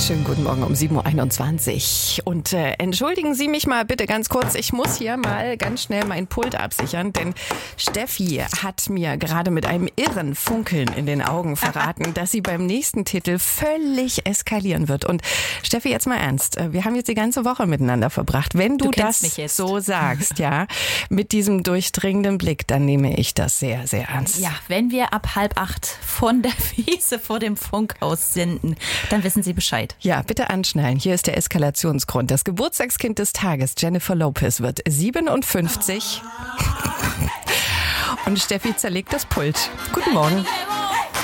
schönen guten Morgen um 7.21 Uhr. Und entschuldigen Sie mich mal bitte ganz kurz, ich muss hier mal ganz schnell mein Pult absichern, denn Steffi hat mir gerade mit einem irren Funkeln in den Augen verraten, dass sie beim nächsten Titel völlig eskalieren wird. Und Steffi, jetzt mal ernst, wir haben jetzt die ganze Woche miteinander verbracht. Wenn du das so sagst, ja, mit diesem durchdringenden Blick, dann nehme ich das sehr, sehr ernst. Ja, wenn wir ab 7:30 von der Wiese vor dem Funkhaus senden, dann wissen Sie Bescheid. Ja, bitte anschnallen. Hier ist der Eskalationsgrund. Das Geburtstagskind des Tages, Jennifer Lopez, wird 57. Und Steffi zerlegt das Pult. Guten Morgen.